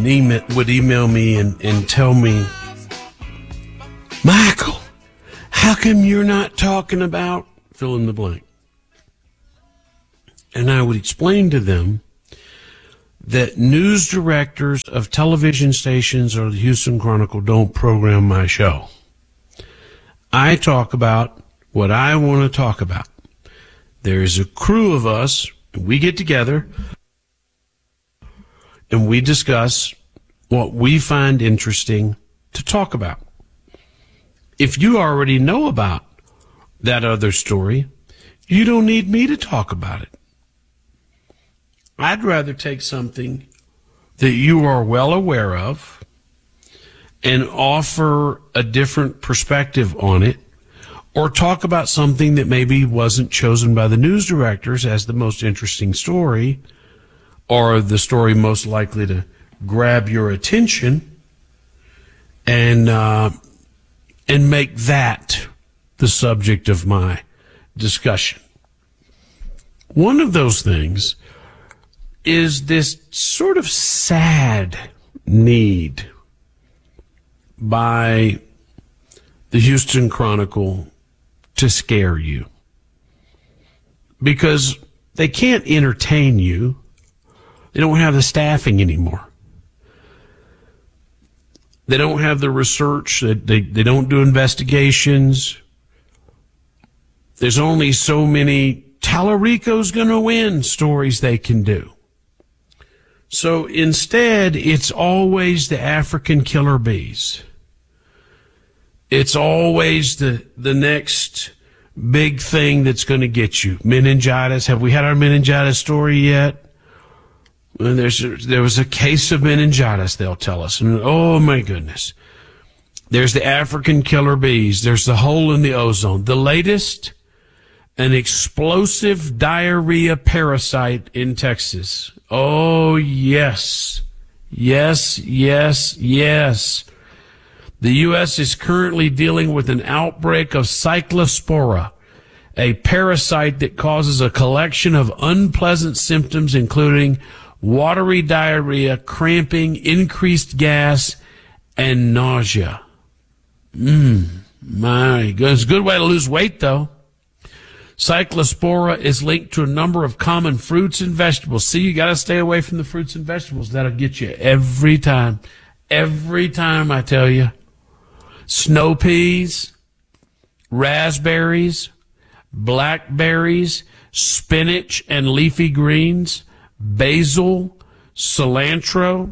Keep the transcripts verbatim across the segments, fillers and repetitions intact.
and email, would email me and, and tell me, Michael, how come you're not talking about fill in the blank? And I would explain to them that news directors of television stations or the Houston Chronicle don't program my show. I talk about what I want to talk about. There's a crew of us, and we get together, and we discuss what we find interesting to talk about. If you already know about that other story, you don't need me to talk about it. I'd rather take something that you are well aware of and offer a different perspective on it, or talk about something that maybe wasn't chosen by the news directors as the most interesting story, or the story most likely to grab your attention, and uh, and make that the subject of my discussion. One of those things is this sort of sad need by the Houston Chronicle to scare you, because they can't entertain you. They don't have the staffing anymore. They don't have the research. They, they, they don't do investigations. There's only so many Tallarico's going to win stories they can do. So instead, it's always the African killer bees. It's always the, the next big thing that's going to get you. Meningitis. Have we had our meningitis story yet? Well, there's a, there was a case of meningitis, they'll tell us. And oh, my goodness. There's the African killer bees. There's the hole in the ozone. The latest, an explosive diarrhea parasite in Texas. Oh, yes. Yes, yes, yes. The U S is currently dealing with an outbreak of Cyclospora, a parasite that causes a collection of unpleasant symptoms, including watery diarrhea, cramping, increased gas, and nausea. Mmm, my goodness. Good way to lose weight, though. Cyclospora is linked to a number of common fruits and vegetables. See, you got to stay away from the fruits and vegetables. That'll get you every time. Every time, I tell you. Snow peas, raspberries, blackberries, spinach and leafy greens, basil, cilantro.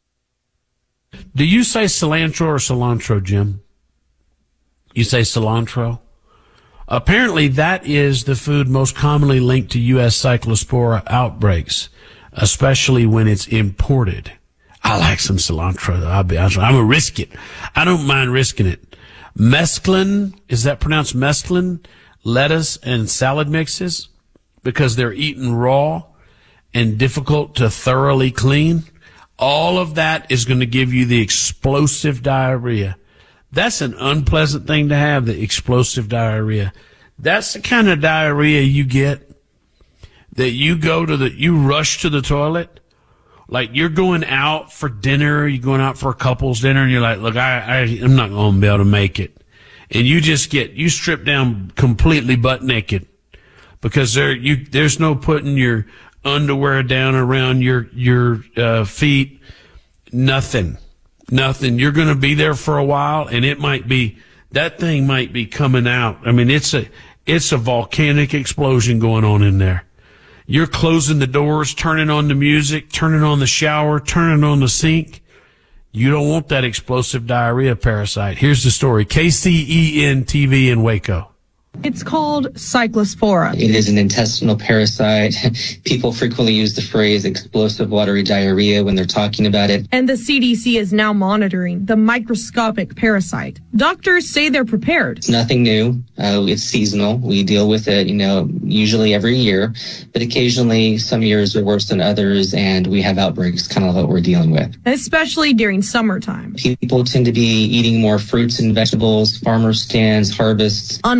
Do you say cilantro or cilantro, Jim? You say cilantro? Apparently, that is the food most commonly linked to U S Cyclospora outbreaks, especially when it's imported. I like some cilantro, though. I'll be honest. I'm going to risk it. I don't mind risking it. Mesclun, is that pronounced mesclun? Lettuce and salad mixes, because they're eaten raw and difficult to thoroughly clean. All of that is going to give you the explosive diarrhea. That's an unpleasant thing to have, the explosive diarrhea. That's the kind of diarrhea you get that you go to the, you rush to the toilet. Like you're going out for dinner, you're going out for a couple's dinner, and you're like, look, I, I, I'm not going to be able to make it. And you just get, you strip down completely butt naked because there, you, there's no putting your underwear down around your, your, uh, feet. Nothing. Nothing. You're going to be there for a while, and it might be, that thing might be coming out. I mean, it's a, it's a volcanic explosion going on in there. You're closing the doors, turning on the music, turning on the shower, turning on the sink. You don't want that explosive diarrhea parasite. Here's the story. K C E N T V in Waco. It's called Cyclospora. It is an intestinal parasite. People frequently use the phrase explosive watery diarrhea when they're talking about it. And the C D C is now monitoring the microscopic parasite. Doctors say they're prepared. It's nothing new. Uh, it's seasonal. We deal with it, you know, usually every year. But occasionally some years are worse than others, and we have outbreaks, kind of what we're dealing with. Especially during summertime. People tend to be eating more fruits and vegetables, farmer stands, harvests. Unwashed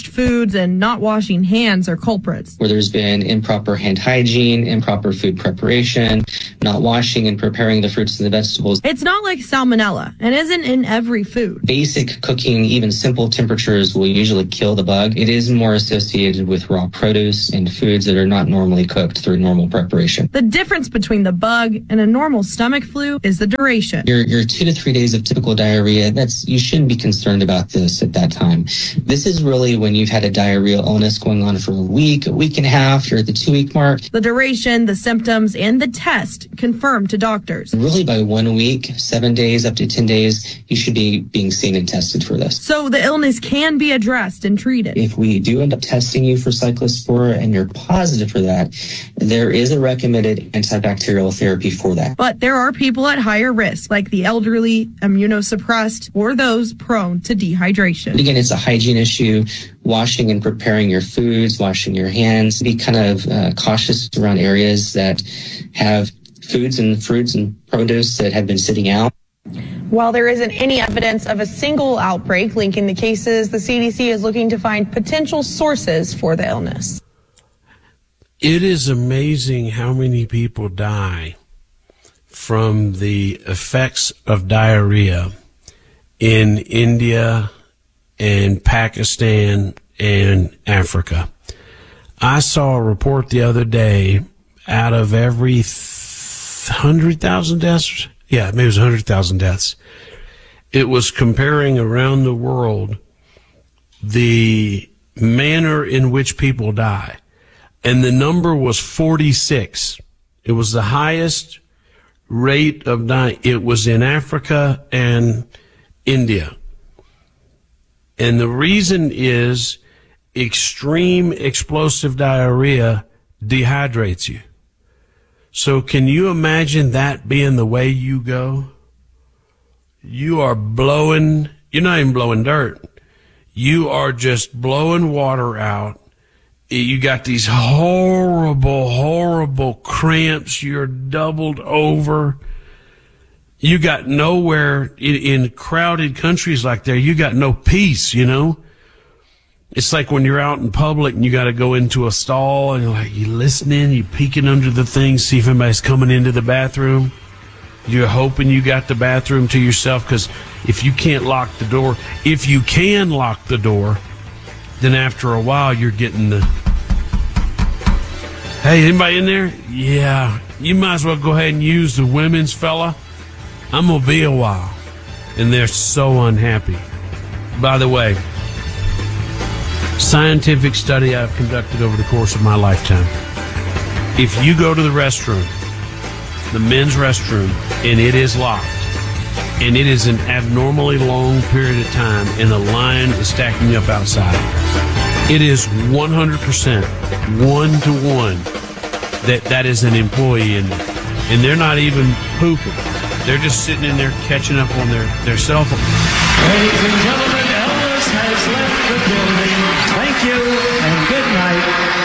foods and not washing hands are culprits. Where there's been improper hand hygiene, improper food preparation, not washing and preparing the fruits and the vegetables. It's not like salmonella and isn't in every food. Basic cooking, even simple temperatures will usually kill the bug. It is more associated with raw produce and foods that are not normally cooked through normal preparation. The difference between the bug and a normal stomach flu is the duration. Your, your two to three days of typical diarrhea, that's, you shouldn't be concerned about this at that time. This is really when you've had a diarrhea illness going on for a week, a week and a half, you're at the two week mark. The duration, the symptoms, and the test confirmed to doctors. Really by one week, seven days up to ten days, you should be being seen and tested for this. So the illness can be addressed and treated. If we do end up testing you for cyclospora and you're positive for that, there is a recommended antibacterial therapy for that. But there are people at higher risk, like the elderly, immunosuppressed, or those prone to dehydration. Again, it's a hygiene issue. Washing and preparing your foods, washing your hands. Be kind of uh, cautious around areas that have foods and fruits and produce that have been sitting out. While there isn't any evidence of a single outbreak linking the cases, the C D C is looking to find potential sources for the illness. It is amazing how many people die from the effects of diarrhea in India and Pakistan and Africa. I saw a report the other day, out of every one hundred thousand deaths, yeah, maybe it was one hundred thousand deaths, it was comparing around the world the manner in which people die. And the number was forty-six. It was the highest rate of dying. It was in Africa and India. And the reason is extreme explosive diarrhea dehydrates you. So can you imagine that being the way you go? You are blowing, you're not even blowing dirt. You are just blowing water out. You got these horrible, horrible cramps. You're doubled over. You got nowhere in, in crowded countries like there. You got no peace, you know. It's like when you're out in public and you got to go into a stall and you're like, you listening, you peeking under the thing, see if anybody's coming into the bathroom. You're hoping you got the bathroom to yourself, because if you can't lock the door, if you can lock the door, then after a while you're getting the, hey, anybody in there? Yeah, you might as well go ahead and use the women's fella. I'm going to be a while. And they're so unhappy. By the way, scientific study I've conducted over the course of my lifetime. If you go to the restroom, the men's restroom, and it is locked, and it is an abnormally long period of time, and the line is stacking up outside, it is one hundred percent one to one that that is an employee in there. And they're not even pooping. They're just sitting in there catching up on their, their cell phone. Ladies and gentlemen, Elvis has left the building. Thank you and good night.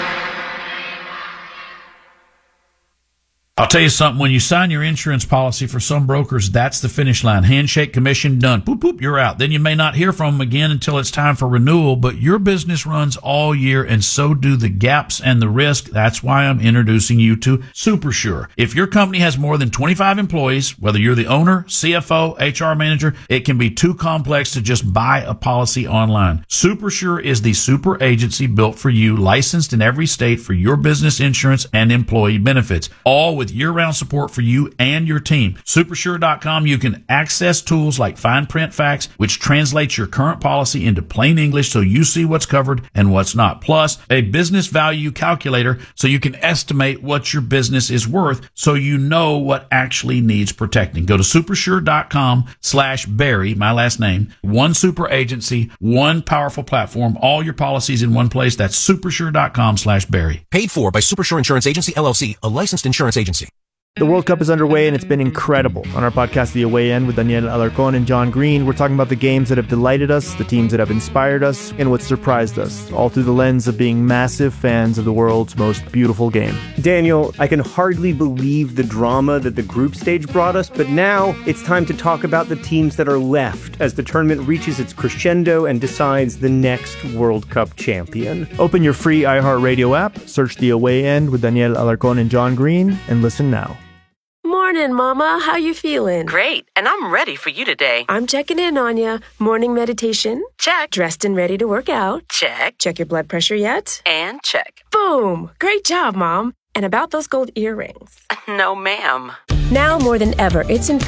I'll tell you something, when you sign your insurance policy, for some brokers, that's the finish line. Handshake, commission, done. Boop, boop, you're out. Then you may not hear from them again until it's time for renewal, but your business runs all year, and so do the gaps and the risk. That's why I'm introducing you to SuperSure. If your company has more than twenty-five employees, whether you're the owner, C F O, H R manager, it can be too complex to just buy a policy online. SuperSure is the super agency built for you, licensed in every state for your business insurance and employee benefits, all with year-round support for you and your team. Supersure dot com, you can access tools like fine print facts, which translates your current policy into plain English so you see what's covered and what's not. Plus, a business value calculator so you can estimate what your business is worth so you know what actually needs protecting. Go to supersure dot com slash Barry, my last name. One super agency, one powerful platform, all your policies in one place. That's supersure dot com slash Barry. Paid for by Supersure Insurance Agency, L L C, a licensed insurance agency. The World Cup is underway, and it's been incredible. On our podcast, The Away End, with Daniel Alarcón and John Green, we're talking about the games that have delighted us, the teams that have inspired us, and what surprised us, all through the lens of being massive fans of the world's most beautiful game. Daniel, I can hardly believe the drama that the group stage brought us, but now it's time to talk about the teams that are left as the tournament reaches its crescendo and decides the next World Cup champion. Open your free iHeartRadio app, search The Away End with Daniel Alarcón and John Green, and listen now. Morning, Mama. How you feeling? Great, and I'm ready for you today. I'm checking in on ya. Morning meditation? Check. Dressed and ready to work out? Check. Check your blood pressure yet? And check. Boom! Great job, Mom. And about those gold earrings? No, ma'am. Now more than ever, it's important